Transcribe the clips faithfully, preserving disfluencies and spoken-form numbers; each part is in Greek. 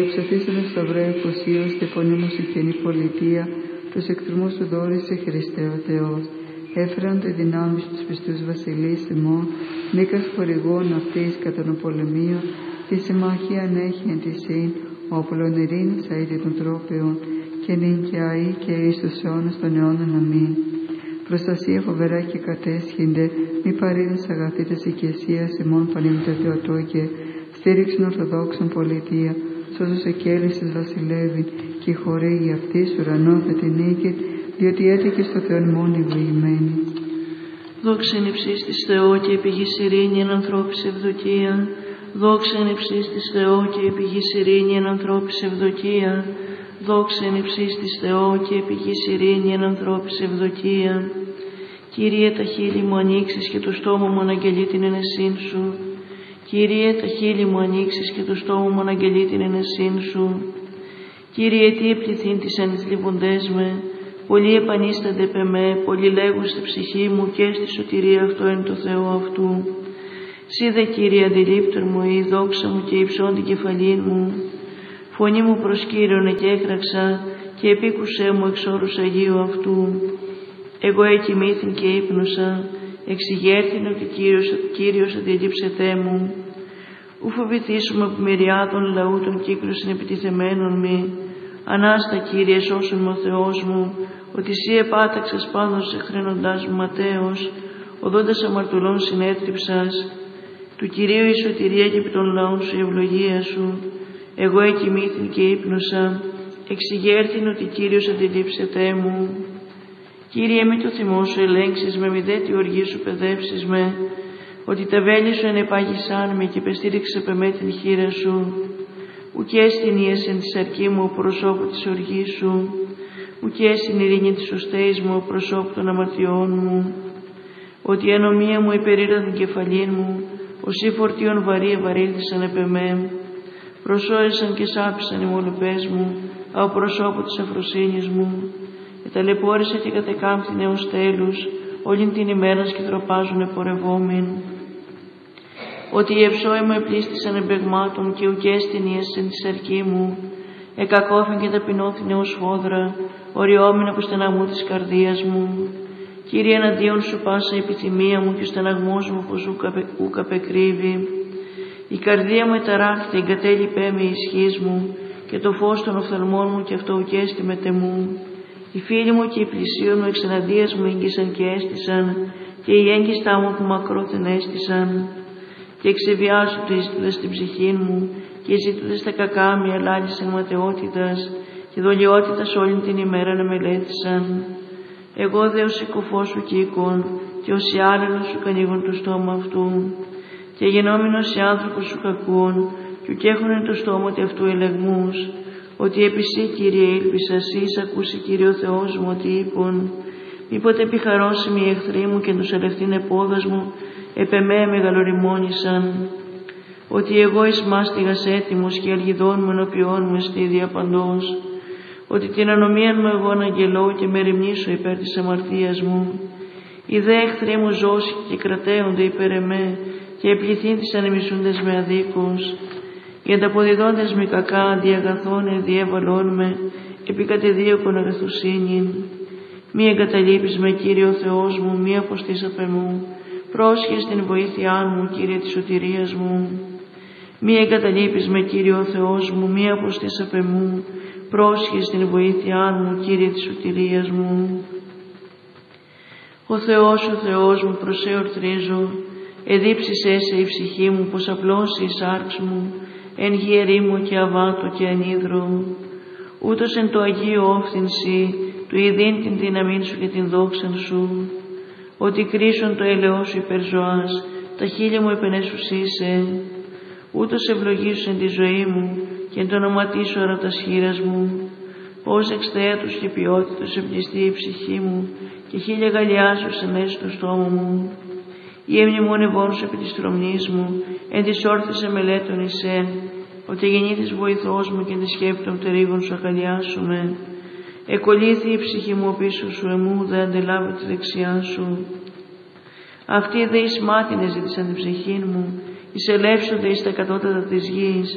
Ψαθήσανε στο Εβραίο Κωσίος και φωνήμως η καινή πολιτεία, τους εκτρουμούς του δόρισε Χριστέ ο Θεός. Έφεραν τε δυνάμεις τους πιστούς βασιλείς ημών, νίκας χορηγών αυτής κατά των πολεμίων, τη συμμαχίαν έχει εν τη σύν, ο Απολωνηρίνης αΐτη των τρόπεων, και νυν και αεί και εις τους αιώνας των αιώνων αμήν. Προστασία φοβερά και κατέσχυνται, μη παρείδες αγαθήτες οικεσίας ημών πανίμητε Θεοτό και στήριξον ορθοδόξων πολιτεία, σώσος εκέλυσης βασιλεύει, και χορήγει αυτής ουρανό θα την νίκη, διότι έτυχε στο Θεόν μόνη ευλογημένη. Δόξεν υψής της Θεό και επί γης ειρήνη εν ανθρώπης ευδοκία. Δόξεν υψής της Θεό και επί γης ειρήνη εν ανθρώπης ευδοκία. Δόξεν υψής της Θεό και επί γης ειρήνη εν ανθρώπης ευδοκία. Κύριε, τα χείλη μου ανοίξεις και το στόμα μου αναγγελεί την ενεσύν σου. Κύριε, τα χείλη μου ανοίξεις και το στόμα μου αναγγελεί την ενεσύν σου. Κύριε, τι επληθύν τις ανηθλιβοντές με, πολλοί επανίστανται πε με, πολλοί λέγουν στη ψυχή μου και στη σωτηρία αυτό εν το Θεό αυτού. Σύ δε, Κύριε, αντιλήπτωρ μου, η δόξα μου και υψών την κεφαλήν μου. Φωνή μου προς Κύριον εκέκραξα και επίκουσέ μου εξ όρους Αγίου αυτού. Εγώ εκοιμήθην και ύπνωσα, εξηγέρθην ότι Κύριος, Κύριος αντιλήψετέ μου. Ου φοβηθήσουμε από μυριάδων λαού των κύκλων συνεπιτιθεμένων μη. Ανάστα, Κύριε, σώσον με ο Θεός μου, ότι Σύ επάταξας πάνω σε χρένοντάς μου ματέως, οδόντας αμαρτωλών συνέτριψας. Του Κυρίου η σωτηρία και επί των λαών σου η ευλογία σου. Εγώ εκοιμήθην και ύπνωσα, εξηγέρθην ότι Κύριος αντιλήψετέ μου. Κύριε, μη το θυμό σου ελέγξεις με, μη δε τη οργή σου παιδεύσεις με, ότι τα βέλη σου ενεπάγησάν με και πεστήριξε πε με την χείρα σου. Ουκ έστιν η εσεν της αρκή μου ο προσώπου της οργής σου, ουκ έστιν η ειρήνη της οστέης μου ο προσώπου των αμαρτιών μου. Ότι η ανομία μου υπερήρα την κεφαλήν μου, όσοι φορτίων βαρύ ευαρύνθησαν επ' εμέ. Προσόρισαν και σάπησαν οι μολοπές μου, από προσώπου της αφροσύνης μου. Εταλαιπώρησε και κατεκάμφθη νέους τέλους, όλην την ημέρα και τροπάζουν επορευόμην. Ότι οι ευσόοι μου επλήστησαν εμπεγμάτων και ουκέστην η εσεν της αρκή μου. Εκακόφην και ταπεινώθη νέος φόδρα, οριόμην από στεναγμού της καρδίας μου. Κύριε, εναντίον σου πάσα η επιθυμία μου και ο στεναγμός μου πως ουκ απεκρύβει. Η καρδία μου εταράχθη, εγκατέλειπέ με η ισχύς μου, και το φως των οφθαλμών μου και αυτό ουκέστη με τεμού. Οι φίλοι μου και οι πλησίοι μου εξ εναντίας μου ήγγισαν και έστησαν, και οι έγκιστά μου που μακρόθεν έστησαν. Και εξεβιάζονται οι ζήτητες στην ψυχή μου, και οι ζήτητες τα κακά μη αλάλησαν ματαιότητας, και δολιότητας όλη την ημέρα να μελέτησαν. Εγώ δε ως οικοφός σου κύκον, και ως οι άλλελος σου κανίγουν το στόμα αυτού. Και γενόμενος οι άνθρωπος σου κακούν, και ουκ έχουνε το στόμα ότι αυτού ελεγμούς. Ότι επί Σύ, Κύριε, ήλπισα, Σύ εις ακούσει, Κύριε ο Θεός μου, ότι είπων, μήποτε επιχαρώσιμοι οι εχθροί μου και τους ελευθύν επόδας μου, επ' εμέ μεγαλοριμόνησαν. Ότι εγώ εις μάστιγας έτοιμος και αλγιδών μου ενωπιών μου εστίδια παντός. Ότι την ανομίαν μου εγώ αναγγελώ και με ρημνήσω υπέρ της αμαρτίας μου. Οι δε εχθροί μου ζώσει και κρατέονται υπέρ εμέ, και επληθύν τις ανεμισούντες με αδίκους. Οι ανταποδιδόντες με κακά αντιαγαθών διέβαλών με, επί κατεδίωκον αγαθουσίνην. Μη εγκαταλείπεις με, Κύριε ο Θεός μου, μη αποστείς απ' εμού. Πρόσχες την βοήθειά μου, Κύριε της σωτηρίας μου. Μη εγκαταλείπεις με, Κύριε ο Θεός μου, μη αποστείς απ' εμού. Πρόσχες την βοήθειά μου, Κύριε της σωτηρίας μου. Ο Θεός, ο Θεός μου, προς σε ορθρίζω. Εδίψησέ σε η ψυχή μου, πως απλώσει η σάρξ μου, εν γη ερήμο και αβάτο και ανίδρο. Ούτως εν το Αγίο όφθηνσι, του ειδήν την δύναμήν σου και την δόξαν σου. Ότι κρίσον το έλεό σου υπέρ ζωάς, τα χείλια μου επενέσουσίσε. Ούτως ευλογήσου εν τη ζωή μου, και εν το όνοματί σου αρατας χείρας μου. Ως εξθέατος και ποιότητος εμπληστεί η ψυχή μου, και χίλια γαλλιάσους ενέσει το στόμα μου. Η εμνημονευόν σου επί της τρομνής μου, εν της όρθισε μελέτων εισέν, ότι γεννήθης βοηθός μου και εν της σκέπτων τερίγων σου αγαλιάσουμε. Εκολύθη η ψυχή μου πίσω σου εμού, δε αντελάβει τη δεξιά σου. Αυτοί δε εις μάτινες ζήτησαν την ψυχή μου, εις ελεύσονται εις τα κατώτατα της γης,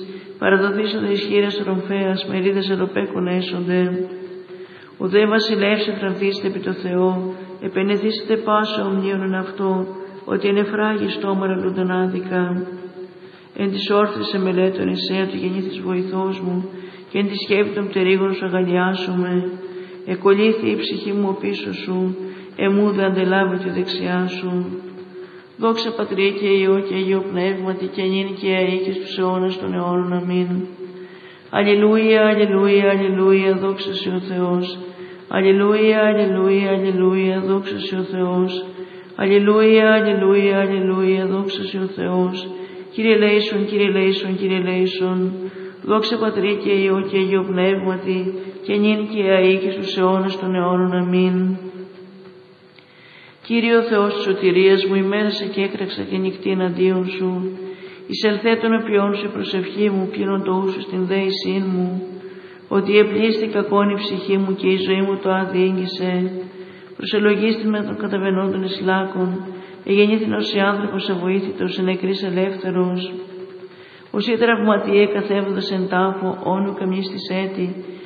παραδοθήσονται ισχύρας ρομφέας, μερίδες εδωπέκων έσονται. Ουδέ βασιλεύς εφρανθήσετε επί το Θεό, επενεθήσετε πάσο ομνίων εν αυτό, ότι εν εφράγει στόμαρα λούνταν άδικα. Εν της όρθρης σε μελέτων εσέα του γεννήθης βοηθός μου, και εν της σκέπη των πτερίγων σου αγαλιάσουμε. Εκολύθη η ψυχή μου ο πίσω σου, εμού δε αντελάβει τη δεξιά σου. Δόξα Πατρί και Υιό και Αγίο Πνεύματι, και νυν και αεί και στους αιώνας των αιώνων. Αμήν. Αλληλούια, αλληλούια, αλληλούια, δόξα σε ο Θεός. Αλληλούια, αλληλούια, αλληλούια, δόξα σε ο Θεός. Αλληλούια, αλληλούια, αλληλούια, δόξα σε ο Θεός. Κύριε λέησον, Κύριε λέησον, Κύριε λέησον. Δόξα Πατρί και Υιό και Αγίο Πνεύματι, και νυν και αεί και στους αιώνας των αιώνων. Αμήν. Κύριε ο Θεός της σωτηρίας μου, ημέρασε και έκραξα και νυχτή εναντίον σου. Εισελθέ των οποίων σου η προσευχή μου, πλήνων το ούσου στην δέησήν μου. Ότι επλήστη κακόν η ψυχή μου και η ζωή μου το αδιήγγισε. Προσελογίστη με των καταβαινόντων εις λάκων, εγεννήθην ως η άνθρωπος αβοήθητος, εν νεκρής ελεύθερος. Ως η τραυματιέ καθέβοντας εν τάφο, όνου καμνής της έτη,